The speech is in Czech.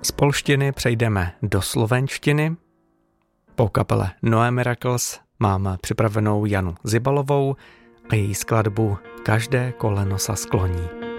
Z polštiny přejdeme do slovenštiny. Po kapele Noé Miracles mám připravenou Janu Zibalovou a její skladbu Každé koleno sa skloní.